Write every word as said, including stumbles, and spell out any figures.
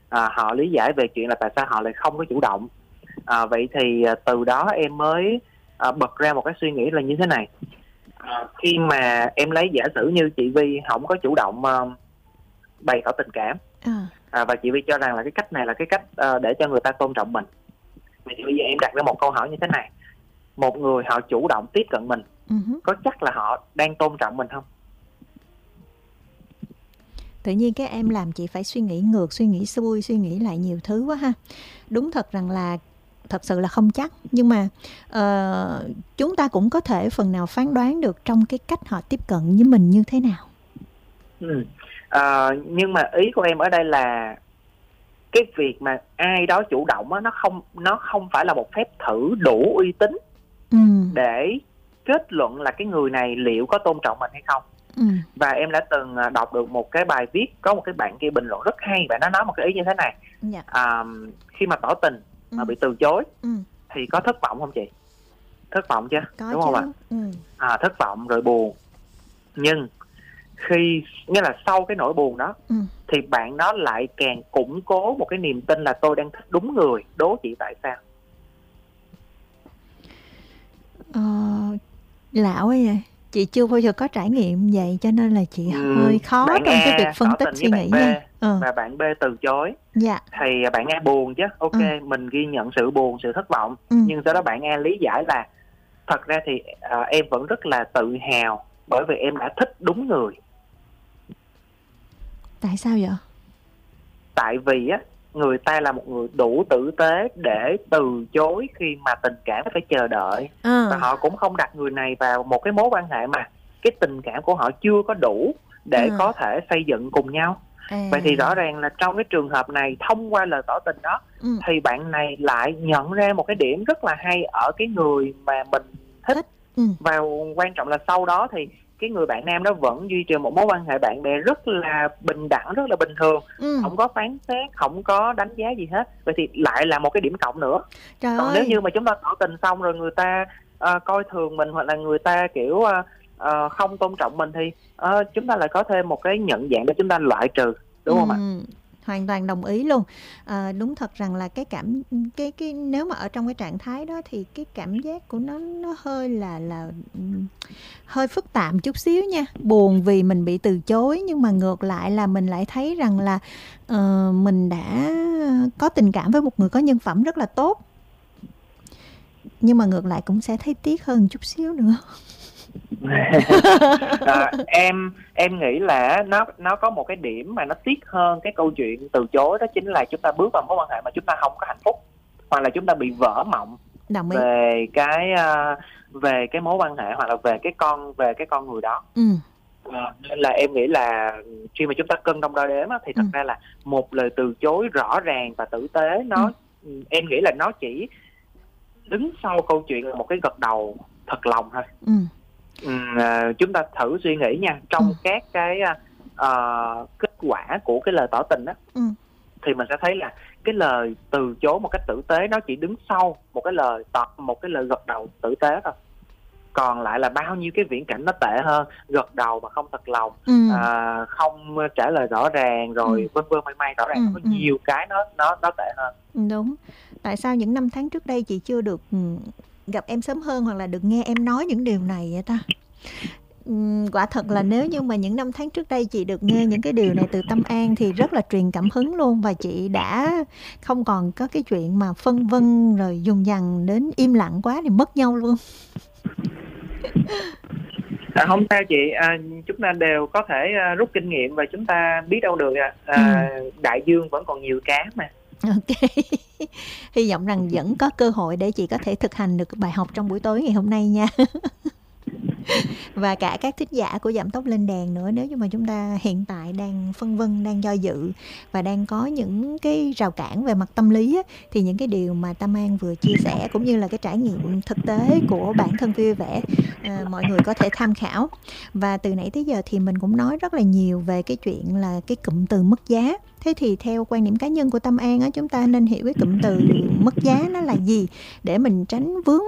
à, họ lý giải về chuyện là tại sao họ lại không có chủ động. À, vậy thì à, từ đó em mới à, bật ra một cái suy nghĩ là như thế này. À, khi mà em lấy giả sử như chị Vi không có chủ động à, bày tỏ tình cảm, À. à, và chị Vi cho rằng là cái cách này là cái cách à, để cho người ta tôn trọng mình. Vậy thì bây giờ em đặt ra một câu hỏi như thế này: một người họ chủ động tiếp cận mình, Uh-huh. có chắc là họ đang tôn trọng mình không? Tự nhiên cái em làm chị phải suy nghĩ ngược, suy nghĩ xuôi, suy nghĩ lại nhiều thứ quá ha. Đúng thật rằng là thật sự là không chắc, nhưng mà uh, chúng ta cũng có thể phần nào phán đoán được trong cái cách họ tiếp cận với mình như thế nào. Ừ. À, nhưng mà ý của em ở đây là cái việc mà ai đó chủ động á, nó không nó không phải là một phép thử đủ uy tín ừ. để kết luận là cái người này liệu có tôn trọng mình hay không. ừ. Và em đã từng đọc được một cái bài viết, có một cái bạn kia bình luận rất hay, và nó nói một cái ý như thế này. Dạ. À, khi mà tỏ tình ừ. mà bị từ chối ừ. thì có thất vọng không chị? Thất vọng chứ, có đúng chứ. không ạ? ừ. À, thất vọng rồi buồn. Nhưng khi, nghĩa là sau cái nỗi buồn đó, ừ. thì bạn đó lại càng củng cố một cái niềm tin là tôi đang thích đúng người. Đố chị tại sao? Ờ, lão ấy vậy. Chị chưa bao giờ có trải nghiệm vậy, cho nên là chị ừ, hơi khó bạn trong A cái việc phân tỏ tích tình suy với nghĩ bạn B, nha. Ừ. và bạn B từ chối. Dạ. Thì bạn A buồn chứ, ok, ừ. mình ghi nhận sự buồn, sự thất vọng. ừ. Nhưng sau đó bạn A lý giải là thật ra thì à, em vẫn rất là tự hào bởi vì em đã thích đúng người. Tại sao vậy? Tại vì á, người ta là một người đủ tử tế để từ chối khi mà tình cảm phải chờ đợi. à. Và họ cũng không đặt người này vào một cái mối quan hệ mà cái tình cảm của họ chưa có đủ để à. có thể xây dựng cùng nhau. à. Vậy thì rõ ràng là trong cái trường hợp này, thông qua lời tỏ tình đó, ừ. thì bạn này lại nhận ra một cái điểm rất là hay ở cái người mà mình thích, thích. Ừ. Và quan trọng là sau đó thì cái người bạn nam đó vẫn duy trì một mối quan hệ bạn bè rất là bình đẳng, rất là bình thường. ừ. Không có phán xét, không có đánh giá gì hết. Vậy thì lại là một cái điểm cộng nữa. Trời Còn ơi. nếu như mà chúng ta tỏ tình xong rồi người ta uh, coi thường mình, hoặc là người ta kiểu uh, uh, không tôn trọng mình, thì uh, chúng ta lại có thêm một cái nhận dạng để chúng ta loại trừ, đúng ừ. không ạ? Hoàn toàn đồng ý luôn. À, đúng thật rằng là cái cảm cái cái nếu mà ở trong cái trạng thái đó thì cái cảm giác của nó nó hơi là là hơi phức tạp chút xíu nha. Buồn vì mình bị từ chối, nhưng mà ngược lại là mình lại thấy rằng là uh, mình đã có tình cảm với một người có nhân phẩm rất là tốt. Nhưng mà ngược lại cũng sẽ thấy tiếc hơn chút xíu nữa. à, em em nghĩ là nó nó có một cái điểm mà nó tiếc hơn cái câu chuyện từ chối, đó chính là chúng ta bước vào mối quan hệ mà chúng ta không có hạnh phúc, hoặc là chúng ta bị vỡ mộng về cái uh, về cái mối quan hệ, hoặc là về cái con về cái con người đó. ừ. à, nên là em nghĩ là khi mà chúng ta cân đong đo đếm á, thì thật ừ. ra là một lời từ chối rõ ràng và tử tế, nó ừ. em nghĩ là nó chỉ đứng sau câu chuyện là một cái gật đầu thật lòng thôi. ừ. Ừ, chúng ta thử suy nghĩ nha, trong ừ. các cái uh, kết quả của cái lời tỏ tình đó, ừ. thì mình sẽ thấy là cái lời từ chối một cách tử tế nó chỉ đứng sau một cái lời tỏ một cái lời gật đầu tử tế thôi. Còn lại là bao nhiêu cái viễn cảnh nó tệ hơn, gật đầu mà không thật lòng, ừ. uh, không trả lời rõ ràng, rồi ừ. vân vân may may, rõ ràng ừ. có ừ. nhiều cái nó nó nó tệ hơn. Đúng. Tại sao những năm tháng trước đây chị chưa được gặp em sớm hơn, hoặc là được nghe em nói những điều này vậy ta? Quả thật là nếu như mà những năm tháng trước đây chị được nghe những cái điều này từ Tâm An thì rất là truyền cảm hứng luôn, và chị đã không còn có cái chuyện mà phân vân rồi dùng dằng đến im lặng quá thì mất nhau luôn. À, không sao chị, à, chúng ta đều có thể à, rút kinh nghiệm, và chúng ta biết đâu được à, à, ừ. đại dương vẫn còn nhiều cá mà. Ok. Hy vọng rằng vẫn có cơ hội để chị có thể thực hành được bài học trong buổi tối ngày hôm nay nha. Và cả các thính giả của Giảm Tốc Lên Đèn nữa, nếu như mà chúng ta hiện tại đang phân vân, đang do dự và đang có những cái rào cản về mặt tâm lý á, thì những cái điều mà Tâm An vừa chia sẻ cũng như là cái trải nghiệm thực tế của bản thân Vui Vẻ, à, mọi người có thể tham khảo. Và từ nãy tới giờ thì mình cũng nói rất là nhiều về cái chuyện là cái cụm từ mất giá. Thế thì theo quan điểm cá nhân của Tâm An á, chúng ta nên hiểu cái cụm từ mất giá nó là gì để mình tránh vướng